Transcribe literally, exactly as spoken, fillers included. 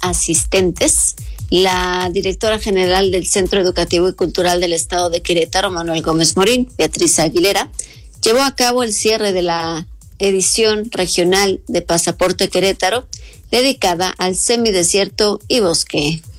asistentes. La directora general del Centro Educativo y Cultural del Estado de Querétaro, Manuel Gómez Morín, Beatriz Aguilera, llevó a cabo el cierre de la edición regional de Pasaporte Querétaro, dedicada al semidesierto y bosque.